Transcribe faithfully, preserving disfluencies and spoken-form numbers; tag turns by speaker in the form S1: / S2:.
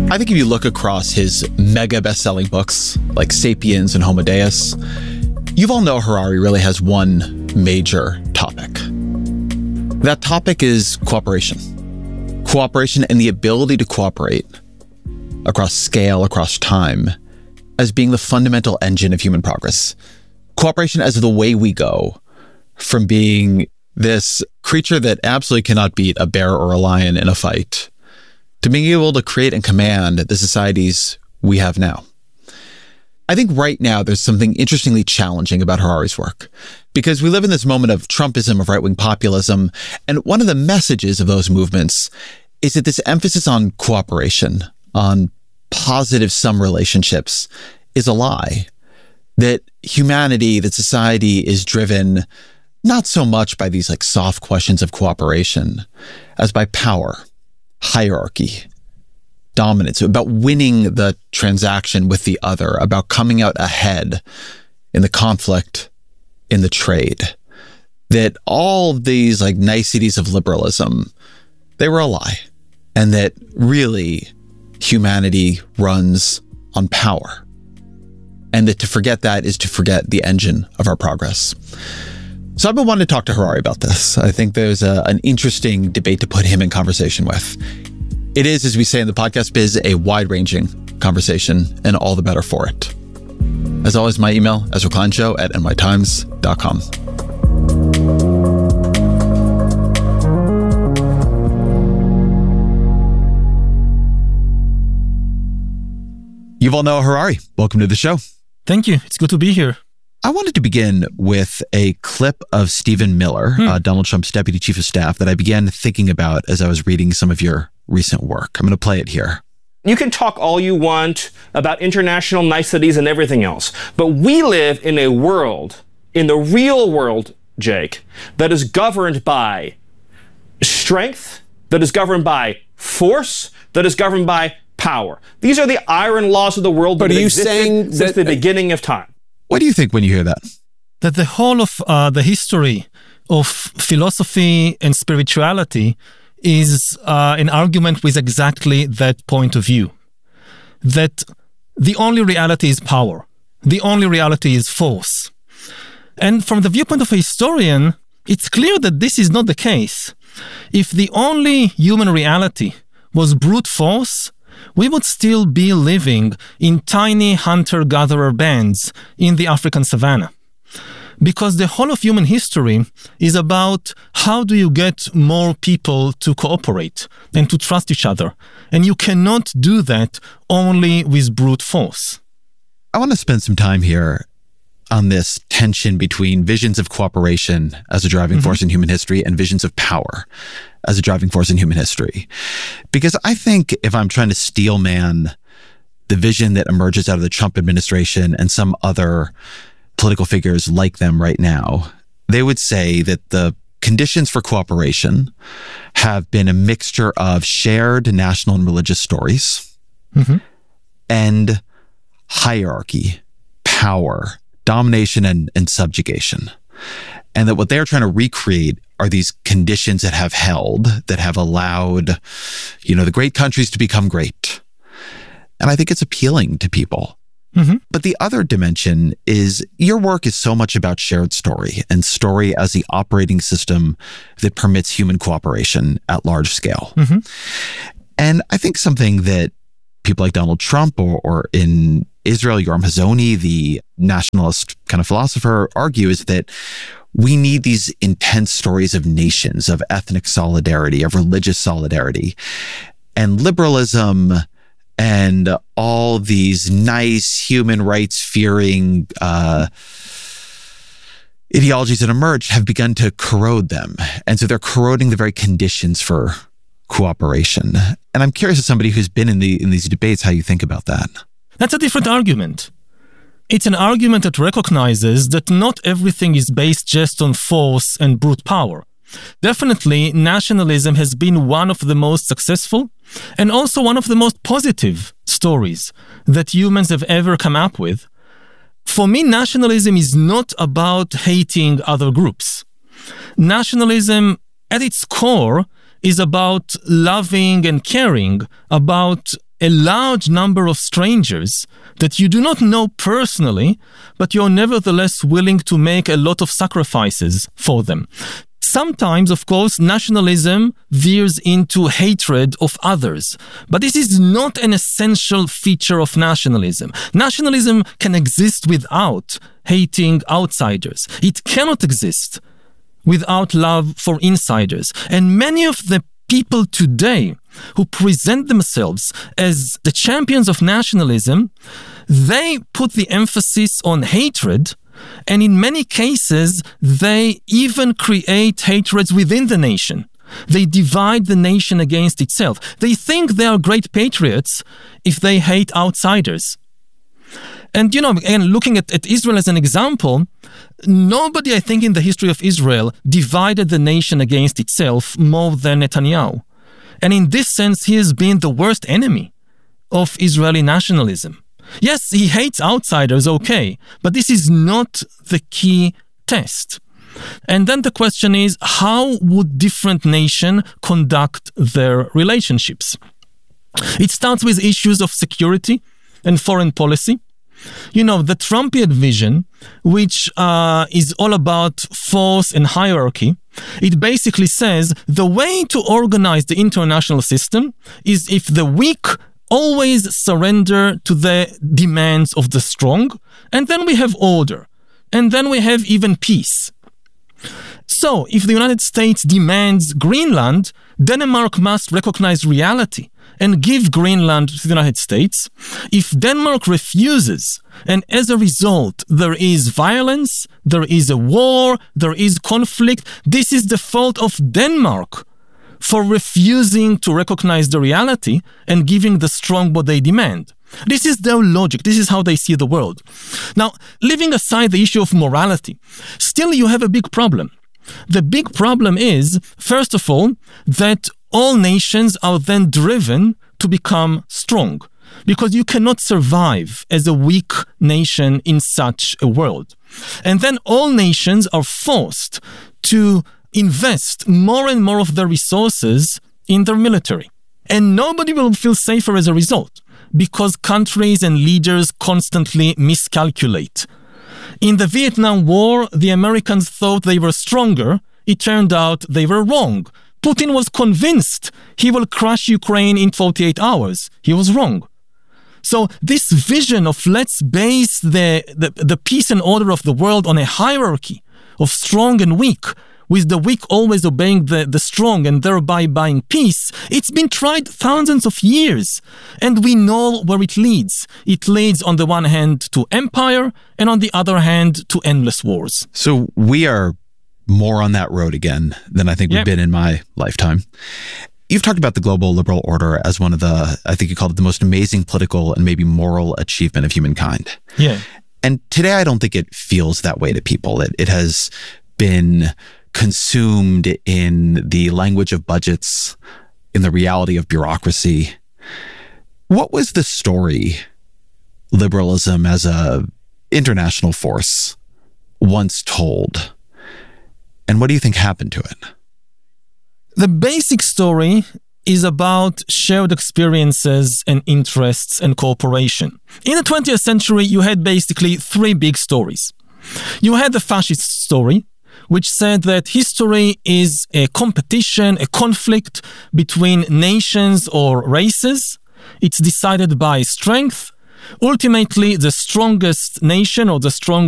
S1: I think if you look across his mega best-selling books like Sapiens and Homo Deus, Yuval Noah Harari really has one major topic. That topic is cooperation. Cooperation and the ability to cooperate across scale, across time, as being the fundamental engine of human progress. Cooperation as the way we go from being this creature that absolutely cannot beat a bear or a lion in a fight to being able to create and command the societies we have now. I think right now there's something interestingly challenging about Harari's work, because we live in this moment of Trumpism, of right-wing populism, and one of the messages of those movements is that this emphasis on cooperation, on positive sum relationships, is a lie. That humanity, that society is driven not so much by these like soft questions of cooperation as by power, hierarchy, dominance, about winning the transaction with the other, about coming out ahead in the conflict, in the trade. That all these like niceties of liberalism, they were a lie. And that really humanity runs on power. And that to forget that is to forget the engine of our progress. So I've been wanting to talk to Harari about this. I think there's a, an interesting debate to put him in conversation with. It is, as we say in the podcast biz, a wide-ranging conversation, and all the better for it. As always, my email, Ezra Klein Show at n y times dot com. Yuval Noah Harari, welcome to the show.
S2: Thank you. It's good to be here.
S1: I wanted to begin with a clip of Stephen Miller, hmm. uh, Donald Trump's deputy chief of staff, that I began thinking about as I was reading some of your recent work. I'm going to play it here.
S3: You can talk all you want about international niceties and everything else, but we live in a world, in the real world, Jake, that is governed by strength, that is governed by force, that is governed by power. These are the iron laws of the world that have existed since the beginning of time.
S1: What do you think when you hear that?
S2: That the whole of uh, the history of philosophy and spirituality is uh, an argument with exactly that point of view. That the only reality is power. The only reality is force. And from the viewpoint of a historian, it's clear that this is not the case. If the only human reality was brute force, we would still be living in tiny hunter-gatherer bands in the African savannah. Because the whole of human history is about how do you get more people to cooperate and to trust each other. And you cannot do that only with brute force.
S1: I want to spend some time here on this tension between visions of cooperation as a driving mm-hmm. force in human history and visions of power as a driving force in human history. Because I think if I'm trying to steel man the vision that emerges out of the Trump administration and some other political figures like them right now, they would say that the conditions for cooperation have been a mixture of shared national and religious stories mm-hmm. and hierarchy, power, domination, and, and subjugation. And that what they're trying to recreate are these conditions that have held, that have allowed, you know, the great countries to become great. And I think it's appealing to people. Mm-hmm. But the other dimension is your work is so much about shared story and story as the operating system that permits human cooperation at large scale. Mm-hmm. And I think something that people like Donald Trump or, or in Israel, Yoram Hazony, the nationalist kind of philosopher, argue is that we need these intense stories of nations, of ethnic solidarity, of religious solidarity. And liberalism and all these nice human rights fearing uh, ideologies that emerged have begun to corrode them. And so they're corroding the very conditions for cooperation. And I'm curious as somebody who's been in the in these debates, how you think about that.
S2: That's a different argument. It's an argument that recognizes that not everything is based just on force and brute power. Definitely, nationalism has been one of the most successful and also one of the most positive stories that humans have ever come up with. For me, nationalism is not about hating other groups. Nationalism, at its core, is about loving and caring about a large number of strangers that you do not know personally, but you're nevertheless willing to make a lot of sacrifices for them. Sometimes, of course, nationalism veers into hatred of others, but this is not an essential feature of nationalism. Nationalism can exist without hating outsiders. It cannot exist without love for insiders. And many of the people today who present themselves as the champions of nationalism, they put the emphasis on hatred, and in many cases, they even create hatreds within the nation. They divide the nation against itself. They think they are great patriots if they hate outsiders. And, you know, again, looking at, at Israel as an example, nobody, I think, in the history of Israel divided the nation against itself more than Netanyahu. And in this sense, he has been the worst enemy of Israeli nationalism. Yes, he hates outsiders, okay, but this is not the key test. And then the question is, how would different nations conduct their relationships? It starts with issues of security and foreign policy. You know, the Trumpian vision, which uh, is all about force and hierarchy, it basically says the way to organize the international system is if the weak always surrender to the demands of the strong, and then we have order, and then we have even peace. So, if the United States demands Greenland, Denmark must recognize reality and give Greenland to the United States. If Denmark refuses, and as a result there is violence, there is a war, there is conflict, this is the fault of Denmark for refusing to recognize the reality and giving the strong what they demand. This is their logic. This is how they see the world. Now, leaving aside the issue of morality, still you have a big problem. The big problem is, first of all, that all nations are then driven to become strong, because you cannot survive as a weak nation in such a world. And then all nations are forced to invest more and more of their resources in their military. And nobody will feel safer as a result, because countries and leaders constantly miscalculate. In the Vietnam War, the Americans thought they were stronger. It turned out they were wrong. Putin was convinced he will crush Ukraine in forty-eight hours. He was wrong. So this vision of let's base the, the, the peace and order of the world on a hierarchy of strong and weak, with the weak always obeying the, the strong and thereby buying peace, it's been tried thousands of years. And we know where it leads. It leads on the one hand to empire, and on the other hand to endless wars.
S1: So we are more on that road again than I think we've yep. been in my lifetime. You've talked about the global liberal order as one of the, I think you called it the most amazing political and maybe moral achievement of humankind.
S2: Yeah.
S1: And today I don't think it feels that way to people. It, it has been consumed in the language of budgets, in the reality of bureaucracy. What was the story liberalism as a international force once told? And what do you think happened to it?
S2: The basic story is about shared experiences and interests and cooperation. In the twentieth century, you had basically three big stories. You had the fascist story, which said that history is a competition, a conflict between nations or races. It's decided by strength. Ultimately, the strongest nation or the strongest